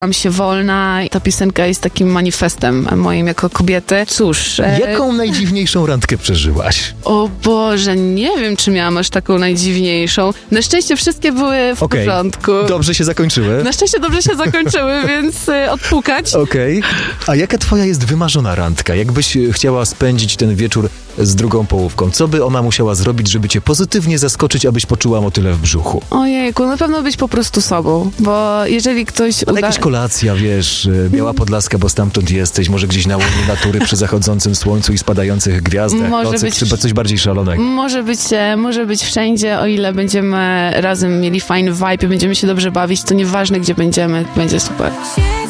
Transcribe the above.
Mam się wolna. Ta piosenka jest takim manifestem moim jako kobiety. Cóż. Jaką najdziwniejszą randkę przeżyłaś? O Boże, nie wiem, czy miałam aż taką najdziwniejszą. Na szczęście wszystkie były w porządku. Dobrze się zakończyły? Na szczęście dobrze się zakończyły, więc odpukać. Okej. A jaka twoja jest wymarzona randka? Jakbyś chciała spędzić ten wieczór z drugą połówką? Co by ona musiała zrobić, żeby cię pozytywnie zaskoczyć, abyś poczuła motylę w brzuchu? Ojejku, na pewno być po prostu sobą, bo jeżeli ktoś Jakaś kolacja, wiesz, Biała Podlaska, bo stamtąd jesteś, może gdzieś na łonie natury przy zachodzącym słońcu i spadających gwiazdach, czy coś bardziej szalonego? Może być wszędzie, o ile będziemy razem mieli fajny vibe i będziemy się dobrze bawić, to nieważne, gdzie będziemy, będzie super.